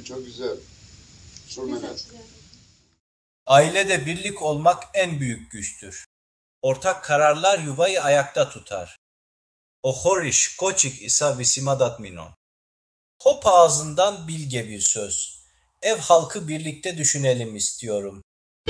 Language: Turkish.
çok güzel. Şurmene. Ailede birlik olmak en büyük güçtür. Ortak kararlar yuvayı ayakta tutar. O horiş koçik isa visimadat minon. Hop ağzından bilge bir söz. Ev halkı birlikte düşünelim istiyorum.